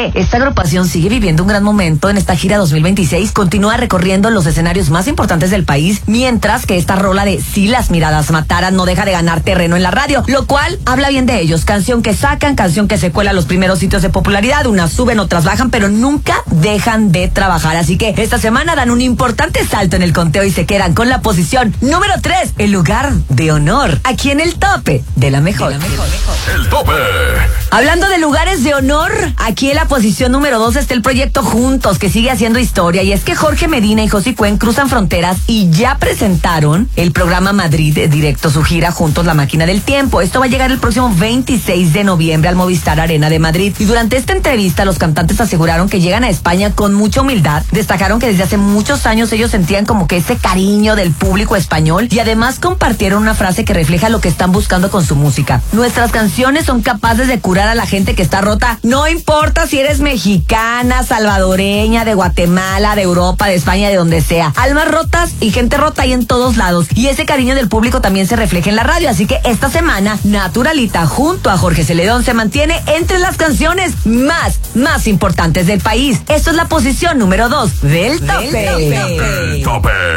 que esta agrupación sigue viviendo un gran momento en esta gira 2026, continúa recorriendo los escenarios más importantes del país, mientras que esta rola de Si las miradas mataran no deja de ganar terreno en la radio, lo cual habla bien de ellos. Canción que sacan, canción que se cuela a los primeros sitios de popularidad, unas suben, otras bajan, pero nunca dejan de trabajar. Así que esta semana dan un importante salto en el conteo y se quedan con la posición número 3, el lugar de honor, aquí en el tope de la mejor. El tope. Hablando de lugares de honor, aquí en la posición número 2 está el proyecto Juntos, que sigue haciendo historia, y es que Jorge Medina y José Cuen cruzan fronteras y ya presentaron el programa Madrid Directo, su gira Juntos, la máquina del tiempo. Esto va a llegar el próximo 26 de noviembre al Movistar Arena de Madrid, y durante esta entrevista los cantantes aseguraron que llegan a España con mucha humildad. Destacaron que desde hace muchos años ellos sentían como que ese cariño del público español, y además compartieron una frase que refleja lo que están buscando con su música: nuestras canciones son capaces de curar a la gente que está rota, no importa si eres mexicana, salvadoreña, de Guatemala, de Europa, de España, de donde sea. Almas rotas y gente rota hay en todos lados, y ese cariño del público también se refleja en la radio. Así que esta semana Naturalita junto a Jorge Celedón se mantiene entre las canciones más importantes del país. Esto es la posición número 2 del tope. El tope.